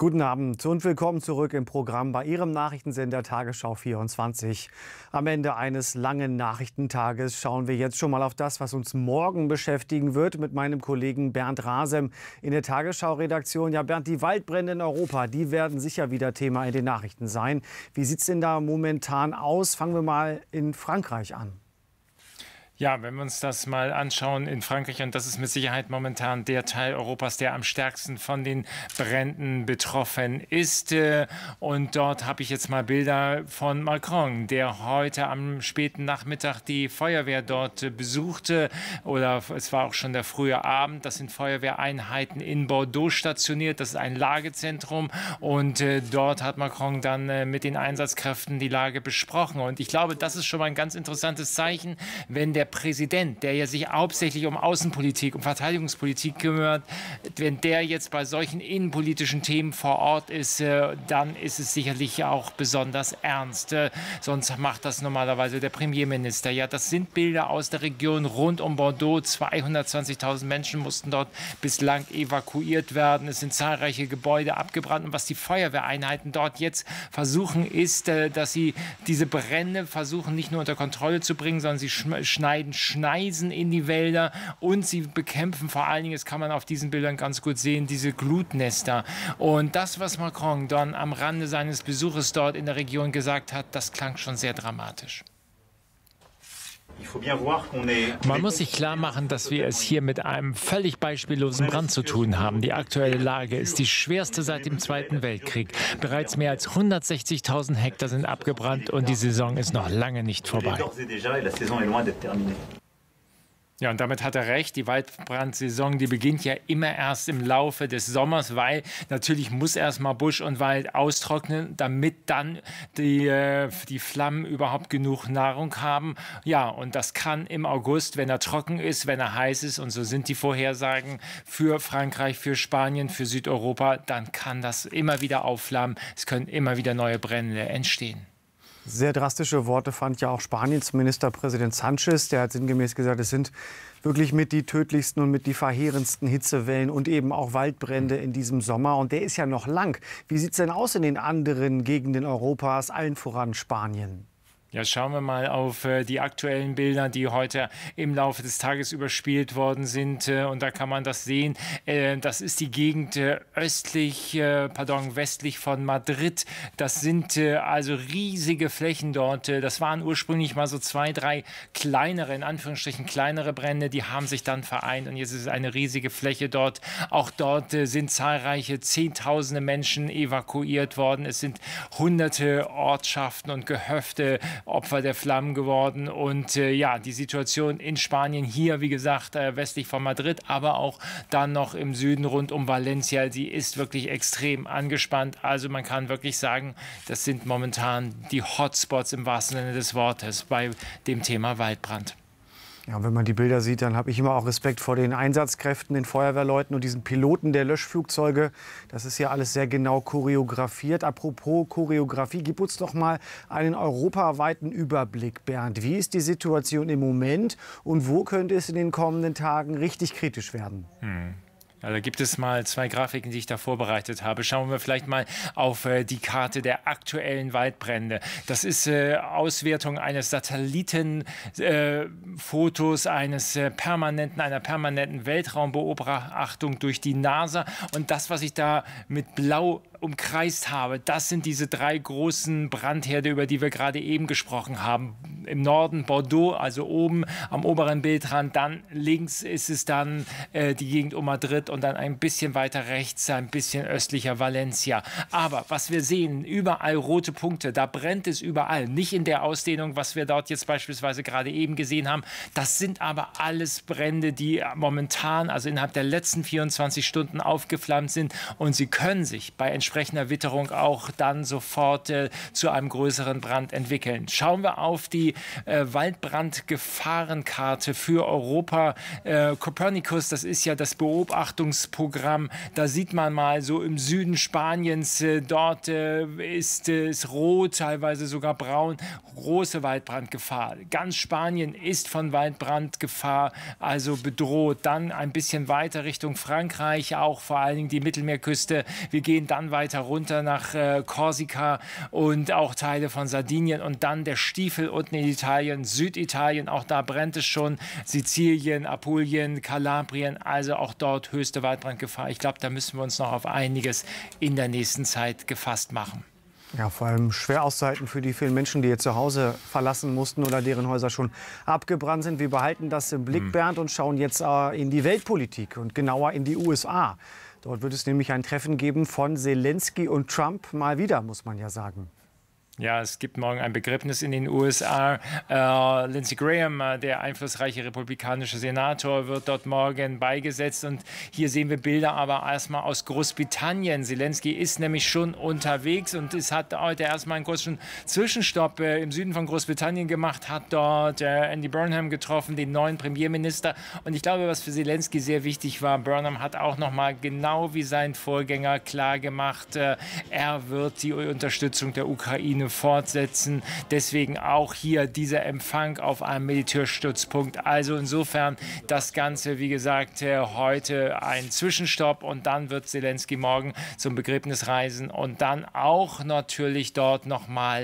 Guten Abend und willkommen zurück im Programm bei Ihrem Nachrichtensender Tagesschau 24. Am Ende eines langen Nachrichtentages schauen wir jetzt schon mal auf das, was uns morgen beschäftigen wird, mit meinem Kollegen Bernd Rasem in der Tagesschau-Redaktion. Ja, Bernd, die Waldbrände in Europa, die werden sicher wieder Thema in den Nachrichten sein. Wie sieht es denn da momentan aus? Fangen wir mal in Frankreich an. Ja, wenn wir uns das mal anschauen in Frankreich, und das ist mit Sicherheit momentan der Teil Europas, der am stärksten von den Bränden betroffen ist. Und dort habe ich jetzt mal Bilder von Macron, der heute am späten Nachmittag die Feuerwehr dort besuchte. Oder es war auch schon der frühe Abend. Das sind Feuerwehreinheiten in Bordeaux stationiert. Das ist ein Lagezentrum. Und dort hat Macron dann mit den Einsatzkräften die Lage besprochen. Und ich glaube, das ist schon mal ein ganz interessantes Zeichen, wenn der Präsident, der ja sich hauptsächlich um Außenpolitik, um Verteidigungspolitik kümmert, wenn der jetzt bei solchen innenpolitischen Themen vor Ort ist, dann ist es sicherlich auch besonders ernst. Sonst macht das normalerweise der Premierminister. Ja, das sind Bilder aus der Region rund um Bordeaux. 220.000 Menschen mussten dort bislang evakuiert werden. Es sind zahlreiche Gebäude abgebrannt. Und was die Feuerwehreinheiten dort jetzt versuchen, ist, dass sie diese Brände versuchen, nicht nur unter Kontrolle zu bringen, sondern sie schneiden Schneisen in die Wälder und sie bekämpfen vor allen Dingen, das kann man auf diesen Bildern ganz gut sehen, diese Glutnester. Und das, was Macron dann am Rande seines Besuches dort in der Region gesagt hat, das klang schon sehr dramatisch. Man muss sich klar machen, dass wir es hier mit einem völlig beispiellosen Brand zu tun haben. Die aktuelle Lage ist die schwerste seit dem Zweiten Weltkrieg. Bereits mehr als 160.000 Hektar sind abgebrannt und die Saison ist noch lange nicht vorbei. Ja, und damit hat er recht. Die Waldbrandsaison, die beginnt ja immer erst im Laufe des Sommers, weil natürlich muss erstmal Busch und Wald austrocknen, damit dann die Flammen überhaupt genug Nahrung haben. Ja, und das kann im August, wenn er trocken ist, wenn er heiß ist, und so sind die Vorhersagen für Frankreich, für Spanien, für Südeuropa, dann kann das immer wieder aufflammen. Es können immer wieder neue Brände entstehen. Sehr drastische Worte fand ja auch Spaniens Ministerpräsident Sánchez. Der hat sinngemäß gesagt, es sind wirklich mit die tödlichsten und mit die verheerendsten Hitzewellen und eben auch Waldbrände in diesem Sommer. Und der ist ja noch lang. Wie sieht es denn aus in den anderen Gegenden Europas, allen voran Spanien? Ja, schauen wir mal auf die aktuellen Bilder, die heute im Laufe des Tages überspielt worden sind. Und da kann man das sehen. Das ist die Gegend westlich von Madrid. Das sind also riesige Flächen dort. Das waren ursprünglich mal so 2, 3 kleinere, in Anführungsstrichen kleinere Brände. Die haben sich dann vereint und jetzt ist es eine riesige Fläche dort. Auch dort sind zahlreiche Zehntausende Menschen evakuiert worden. Es sind hunderte Ortschaften und Gehöfte Opfer der Flammen geworden. Und ja, die Situation in Spanien hier, wie gesagt, westlich von Madrid, aber auch dann noch im Süden rund um Valencia, die ist wirklich extrem angespannt. Also man kann wirklich sagen, das sind momentan die Hotspots im wahrsten Sinne des Wortes bei dem Thema Waldbrand. Ja, wenn man die Bilder sieht, dann habe ich immer auch Respekt vor den Einsatzkräften, den Feuerwehrleuten und diesen Piloten der Löschflugzeuge. Das ist ja alles sehr genau choreografiert. Apropos Choreografie, gib uns doch mal einen europaweiten Überblick, Bernd. Wie ist die Situation im Moment und wo könnte es in den kommenden Tagen richtig kritisch werden? Ja, da gibt es mal 2 Grafiken, die ich da vorbereitet habe. Schauen wir vielleicht mal auf die Karte der aktuellen Waldbrände. Das ist Auswertung eines Satellitenfotos, einer permanenten Weltraumbeobachtung durch die NASA. Und das, was ich da mit Blau umkreist habe, das sind diese 3 großen Brandherde, über die wir gerade eben gesprochen haben. Im Norden Bordeaux, also oben am oberen Bildrand, dann links ist es dann die Gegend um Madrid und dann ein bisschen weiter rechts, ein bisschen östlicher Valencia. Aber was wir sehen, überall rote Punkte, da brennt es überall. Nicht in der Ausdehnung, was wir dort jetzt beispielsweise gerade eben gesehen haben. Das sind aber alles Brände, die momentan, also innerhalb der letzten 24 Stunden aufgeflammt sind und sie können sich bei entsprechender Witterung auch dann sofort zu einem größeren Brand entwickeln. Schauen wir auf die Waldbrandgefahrenkarte für Europa. Copernicus, das ist ja das Beobachtungsprogramm. Da sieht man mal so im Süden Spaniens, dort ist es rot, teilweise sogar braun, große Waldbrandgefahr. Ganz Spanien ist von Waldbrandgefahr also bedroht. Dann ein bisschen weiter Richtung Frankreich, auch vor allen Dingen die Mittelmeerküste. Wir gehen dann weiter weiter runter nach Korsika und auch Teile von Sardinien und dann der Stiefel unten in Italien, Süditalien, auch da brennt es schon, Sizilien, Apulien, Kalabrien, also auch dort höchste Waldbrandgefahr. Ich glaube, da müssen wir uns noch auf einiges in der nächsten Zeit gefasst machen. Ja, vor allem schwer auszuhalten für die vielen Menschen, die ihr Zuhause verlassen mussten oder deren Häuser schon abgebrannt sind. Wir behalten das im Blick, Bernd, und schauen jetzt in die Weltpolitik und genauer in die USA. Dort wird es nämlich ein Treffen geben von Zelensky und Trump. Mal wieder, muss man ja sagen. Ja, es gibt morgen ein Begräbnis in den USA. Lindsey Graham, der einflussreiche republikanische Senator, wird dort morgen beigesetzt. Und hier sehen wir Bilder aber erstmal aus Großbritannien. Zelensky ist nämlich schon unterwegs und es hat heute erstmal einen kurzen Zwischenstopp im Süden von Großbritannien gemacht, hat dort Andy Burnham getroffen, den neuen Premierminister. Und ich glaube, was für Zelensky sehr wichtig war, Burnham hat auch noch mal genau wie sein Vorgänger klargemacht, er wird die Unterstützung der Ukraine fortsetzen. Deswegen auch hier dieser Empfang auf einem Militärstützpunkt. Also insofern das Ganze, wie gesagt, heute ein Zwischenstopp und dann wird Zelensky morgen zum Begräbnis reisen und dann auch natürlich dort nochmal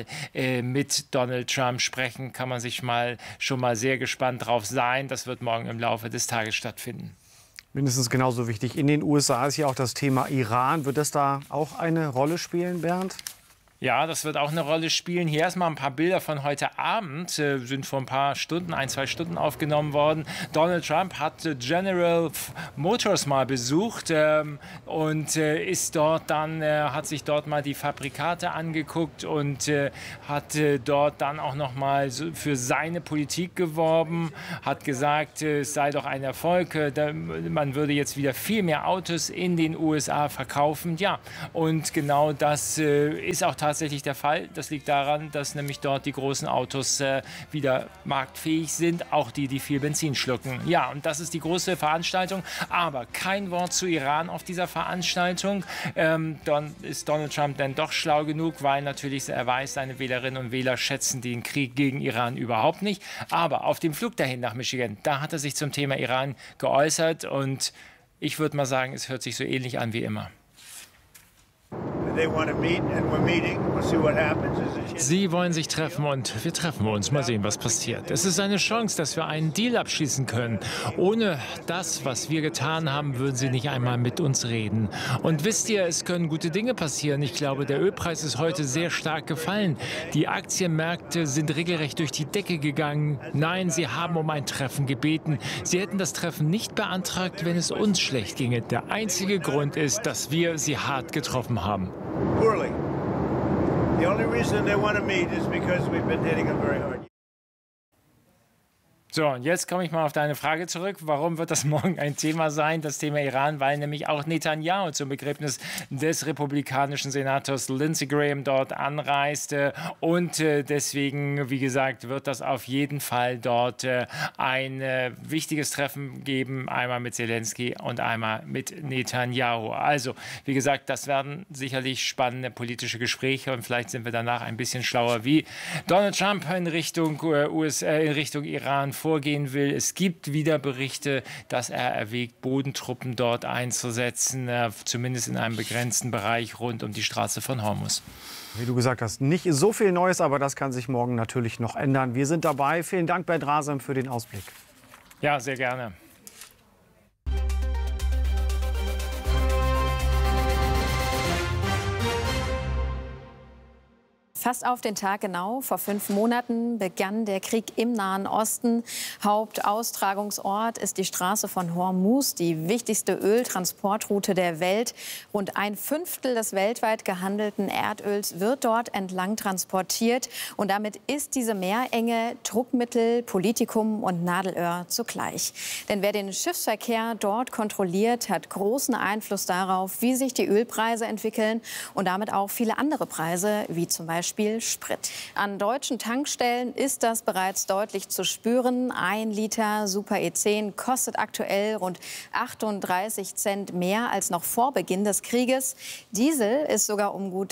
mit Donald Trump sprechen. Kann man sich schon mal sehr gespannt drauf sein. Das wird morgen im Laufe des Tages stattfinden. Mindestens genauso wichtig. In den USA ist ja auch das Thema Iran. Wird das da auch eine Rolle spielen, Bernd? Ja, das wird auch eine Rolle spielen. Hier erstmal ein paar Bilder von heute Abend, sind vor ein paar Stunden, 1-2 Stunden aufgenommen worden. Donald Trump hat General Motors mal besucht und ist dort dann, hat sich dort mal die Fabrikate angeguckt und hat dort dann auch noch mal für seine Politik geworben, hat gesagt, es sei doch ein Erfolg, man würde jetzt wieder viel mehr Autos in den USA verkaufen. Ja, und genau das ist auch tatsächlich der Fall. Das liegt daran, dass nämlich dort die großen Autos wieder marktfähig sind, auch die, die viel Benzin schlucken. Ja, und das ist die große Veranstaltung, aber kein Wort zu Iran auf dieser Veranstaltung. Dann ist Donald Trump dann doch schlau genug, weil natürlich er weiß, seine Wählerinnen und Wähler schätzen den Krieg gegen Iran überhaupt nicht. Aber auf dem Flug dahin nach Michigan, da hat er sich zum Thema Iran geäußert und ich würde mal sagen, es hört sich so ähnlich an wie immer. Sie wollen sich treffen und wir treffen uns. Mal sehen, was passiert. Es ist eine Chance, dass wir einen Deal abschließen können. Ohne das, was wir getan haben, würden Sie nicht einmal mit uns reden. Und wisst ihr, es können gute Dinge passieren. Ich glaube, der Ölpreis ist heute sehr stark gefallen. Die Aktienmärkte sind regelrecht durch die Decke gegangen. Nein, Sie haben um ein Treffen gebeten. Sie hätten das Treffen nicht beantragt, wenn es uns schlecht ginge. Der einzige Grund ist, dass wir Sie hart getroffen haben. Poorly. The only reason they want to meet is because we've been hitting them very hard. So, und jetzt komme ich mal auf deine Frage zurück. Warum wird das morgen ein Thema sein, das Thema Iran? Weil nämlich auch Netanyahu zum Begräbnis des republikanischen Senators Lindsey Graham dort anreiste. Und deswegen, wie gesagt, wird das auf jeden Fall dort ein wichtiges Treffen geben. Einmal mit Zelensky und einmal mit Netanyahu. Also, wie gesagt, das werden sicherlich spannende politische Gespräche. Und vielleicht sind wir danach ein bisschen schlauer, wie Donald Trump in Richtung Iran vorgehen will. Es gibt wieder Berichte, dass er erwägt, Bodentruppen dort einzusetzen, zumindest in einem begrenzten Bereich rund um die Straße von Hormuz. Wie du gesagt hast, nicht so viel Neues, aber das kann sich morgen natürlich noch ändern. Wir sind dabei. Vielen Dank, Bernd Rasem, für den Ausblick. Ja, sehr gerne. Fast auf den Tag genau, vor 5 Monaten begann der Krieg im Nahen Osten. Hauptaustragungsort ist die Straße von Hormuz, die wichtigste Öltransportroute der Welt. Rund 1/5 des weltweit gehandelten Erdöls wird dort entlang transportiert. Und damit ist diese Meerenge Druckmittel, Politikum und Nadelöhr zugleich. Denn wer den Schiffsverkehr dort kontrolliert, hat großen Einfluss darauf, wie sich die Ölpreise entwickeln und damit auch viele andere Preise, wie zum Beispiel Beispiel Sprit. An deutschen Tankstellen ist das bereits deutlich zu spüren. 1 Liter Super E10 kostet aktuell rund 38 Cent mehr als noch vor Beginn des Krieges. Diesel ist sogar um gut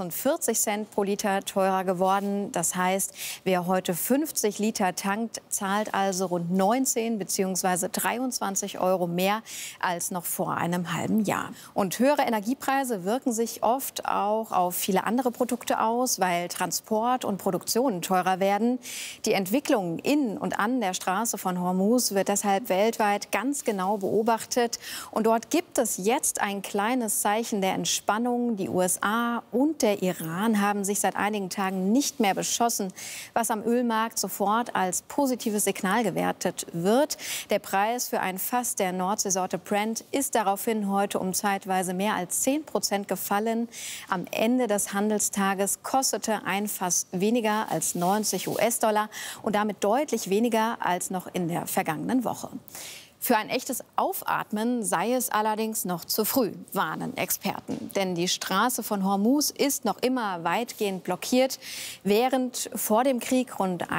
46 Cent pro Liter teurer geworden. Das heißt, wer heute 50 Liter tankt, zahlt also rund 19 bzw. 23 Euro mehr als noch vor einem halben Jahr. Und höhere Energiepreise wirken sich oft auch auf viele andere Produkte aus, weil Transport und Produktion teurer werden. Die Entwicklung in und an der Straße von Hormuz wird deshalb weltweit ganz genau beobachtet. Und dort gibt es jetzt ein kleines Zeichen der Entspannung. Die USA und der Iran haben sich seit einigen Tagen nicht mehr beschossen, was am Ölmarkt sofort als positives Signal gewertet wird. Der Preis für ein Fass der Nordseesorte Brent ist daraufhin heute um zeitweise mehr als 10% gefallen. Am Ende des Handelstages kostete ein Fass weniger als 90 US-Dollar und damit deutlich weniger als noch in der vergangenen Woche. Für ein echtes Aufatmen sei es allerdings noch zu früh, warnen Experten. Denn die Straße von Hormuz ist noch immer weitgehend blockiert. Während vor dem Krieg rund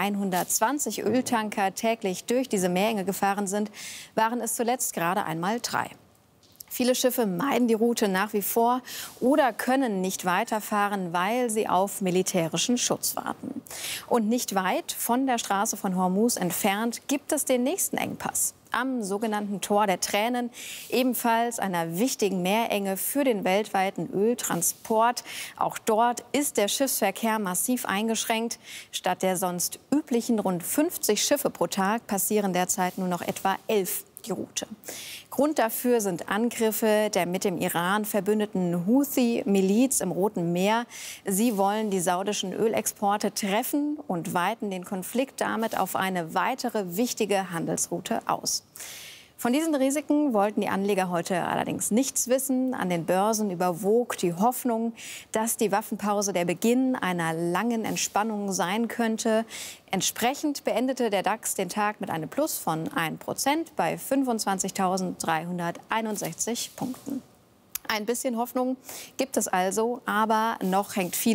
120 Öltanker täglich durch diese Meerenge gefahren sind, waren es zuletzt gerade einmal 3. Viele Schiffe meiden die Route nach wie vor oder können nicht weiterfahren, weil sie auf militärischen Schutz warten. Und nicht weit von der Straße von Hormuz entfernt gibt es den nächsten Engpass. Am sogenannten Tor der Tränen, ebenfalls einer wichtigen Meerenge für den weltweiten Öltransport. Auch dort ist der Schiffsverkehr massiv eingeschränkt. Statt der sonst üblichen rund 50 Schiffe pro Tag passieren derzeit nur noch etwa 11 die Route. Grund dafür sind Angriffe der mit dem Iran verbündeten Houthi-Miliz im Roten Meer. Sie wollen die saudischen Ölexporte treffen und weiten den Konflikt damit auf eine weitere wichtige Handelsroute aus. Von diesen Risiken wollten die Anleger heute allerdings nichts wissen. An den Börsen überwog die Hoffnung, dass die Waffenpause der Beginn einer langen Entspannung sein könnte. Entsprechend beendete der DAX den Tag mit einem Plus von 1% bei 25.361 Punkten. Ein bisschen Hoffnung gibt es also, aber noch hängt viel